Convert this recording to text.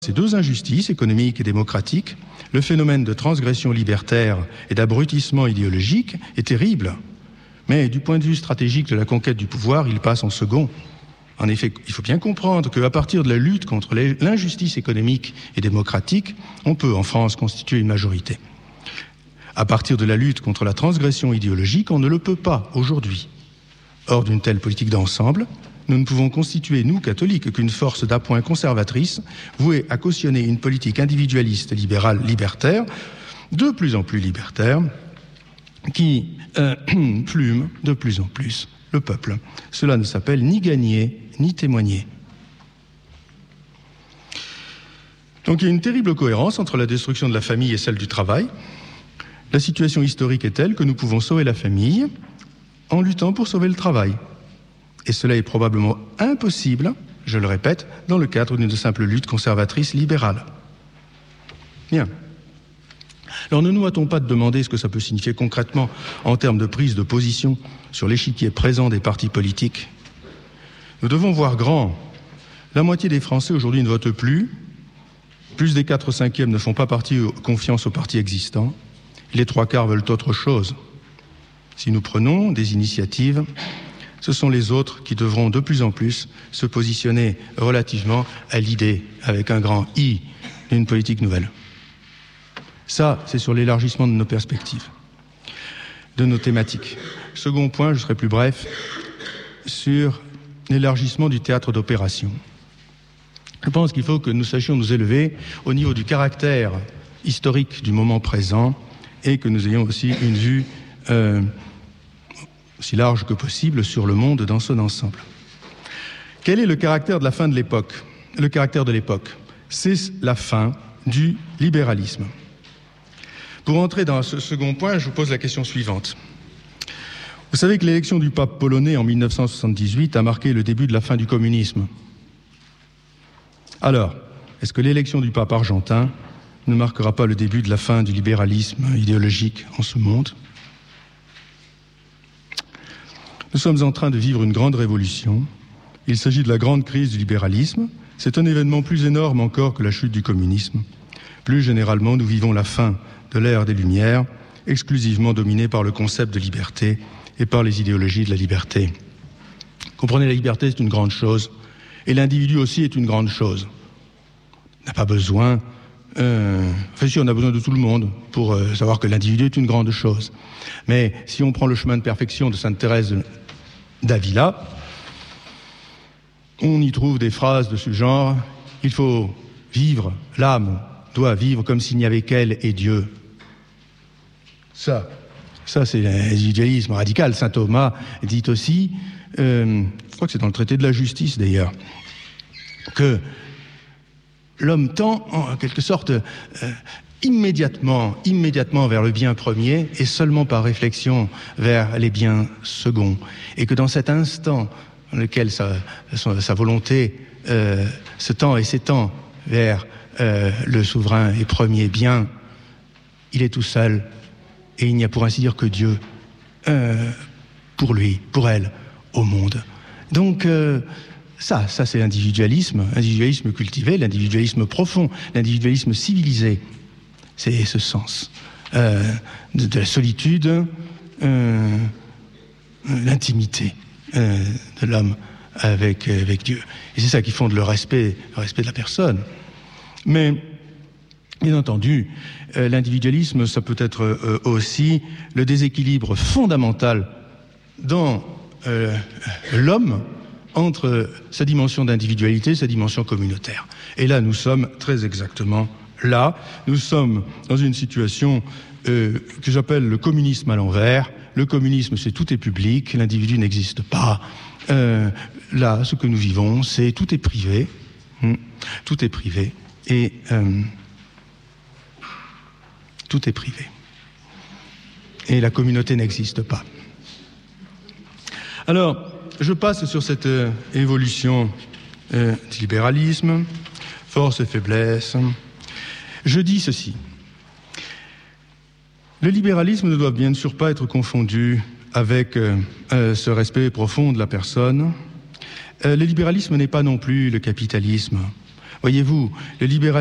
ces deux injustices, économiques et démocratiques, le phénomène de transgression libertaire et d'abrutissement idéologique est terrible. Mais du point de vue stratégique de la conquête du pouvoir, il passe en second. En effet, il faut bien comprendre qu'à partir de la lutte contre l'injustice économique et démocratique, on peut en France constituer une majorité. À partir de la lutte contre la transgression idéologique, on ne le peut pas aujourd'hui. Hors d'une telle politique d'ensemble, nous ne pouvons constituer, nous, catholiques, qu'une force d'appoint conservatrice, vouée à cautionner une politique individualiste, libérale, libertaire, de plus en plus libertaire, qui plume de plus en plus le peuple. Cela ne s'appelle ni gagner, ni témoigner. Donc il y a une terrible cohérence entre la destruction de la famille et celle du travail. La situation historique est telle que nous pouvons sauver la famille en luttant pour sauver le travail. Et cela est probablement impossible, je le répète, dans le cadre d'une simple lutte conservatrice libérale. Bien. Alors ne nous hâtons pas de demander ce que ça peut signifier concrètement en termes de prise de position sur l'échiquier présent des partis politiques. Nous devons voir grand. La moitié des Français aujourd'hui ne votent plus. Plus des 4/5 ne font pas confiance aux partis existants. Les 3/4 veulent autre chose. Si nous prenons des initiatives, ce sont les autres qui devront de plus en plus se positionner relativement à l'idée, avec un grand I, d'une politique nouvelle. Ça, c'est sur l'élargissement de nos perspectives, de nos thématiques. Second point, je serai plus bref, sur l'élargissement du théâtre d'opération. Je pense qu'il faut que nous sachions nous élever au niveau du caractère historique du moment présent et que nous ayons aussi une vue aussi large que possible sur le monde dans son ensemble. Quel est le caractère de la fin de l'époque ? Le caractère de l'époque, c'est la fin du libéralisme. Pour entrer dans ce second point, je vous pose la question suivante. Vous savez que l'élection du pape polonais en 1978 a marqué le début de la fin du communisme. Alors, est-ce que l'élection du pape argentin ne marquera pas le début de la fin du libéralisme idéologique en ce monde ? Nous sommes en train de vivre une grande révolution. Il s'agit de la grande crise du libéralisme. C'est un événement plus énorme encore que la chute du communisme. Plus généralement, nous vivons la fin de l'ère des Lumières, exclusivement dominée par le concept de liberté et par les idéologies de la liberté. Comprenez, la liberté, c'est une grande chose, et l'individu aussi est une grande chose. On n'a pas besoin... Enfin, si, on a besoin de tout le monde pour savoir que l'individu est une grande chose. Mais si on prend le chemin de perfection de Sainte Thérèse d'Avila, on y trouve des phrases de ce genre. Il faut vivre, l'âme doit vivre comme s'il n'y avait qu'elle et Dieu. Ça c'est l'individualisme radical. Saint Thomas dit aussi, je crois que c'est dans le traité de la justice d'ailleurs, que l'homme tend, en quelque sorte, immédiatement vers le bien premier et seulement par réflexion vers les biens seconds. Et que dans cet instant dans lequel sa volonté se tend et s'étend vers le souverain et premier bien, il est tout seul et il n'y a pour ainsi dire que Dieu pour lui, pour elle, au monde. Donc ça c'est l'individualisme cultivé, l'individualisme profond, l'individualisme civilisé. C'est ce sens de la solitude, l'intimité de l'homme avec Dieu. Et c'est ça qui fonde le respect de la personne. Mais, bien entendu, l'individualisme, ça peut être aussi le déséquilibre fondamental dans l'homme entre sa dimension d'individualité et sa dimension communautaire. Et là, nous sommes très exactement là. Nous sommes dans une situation que j'appelle le communisme à l'envers. Le communisme, c'est tout est public, l'individu n'existe pas. Là, ce que nous vivons, c'est tout est privé. Tout est privé. Et tout est privé. Et la communauté n'existe pas. Alors, je passe sur cette évolution du libéralisme, force et faiblesse. Je dis ceci. Le libéralisme ne doit bien sûr pas être confondu avec ce respect profond de la personne. Le libéralisme n'est pas non plus le capitalisme. Voyez-vous, le libéralisme